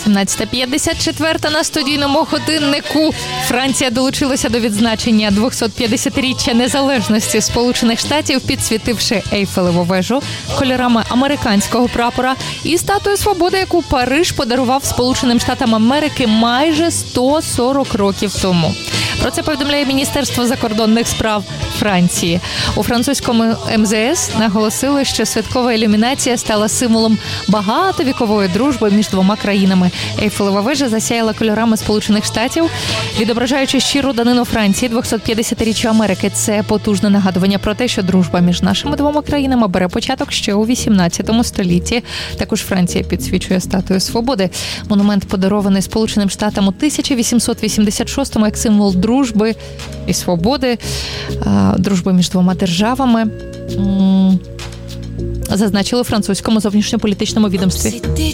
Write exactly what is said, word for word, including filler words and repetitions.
сімнадцята п'ятдесят чотири на студійному годиннику. Франція долучилася до відзначення двохсотп'ятдесятиріччя незалежності Сполучених Штатів, підсвітивши Ейфелеву вежу кольорами американського прапора і статую свободи, яку Париж подарував Сполученим Штатам Америки майже сто сорок років тому. Про це повідомляє Міністерство закордонних справ Франції. У французькому ем зе ес наголосили, що святкова ілюмінація стала символом багатовікової дружби між двома країнами. Ейфелева вежа засяяла кольорами Сполучених Штатів, відображаючи щиру данину Франції двохсотп'ятдесятиріччю Америки. Це потужне нагадування про те, що дружба між нашими двома країнами бере початок ще у вісімнадцятому столітті. Також Франція підсвічує статую свободи. Монумент подарований Сполученим Штатам у тисяча вісімсот вісімдесят шостому як символ дружби і свободи, дружби між двома державами, зазначили у французькому зовнішньополітичному відомстві.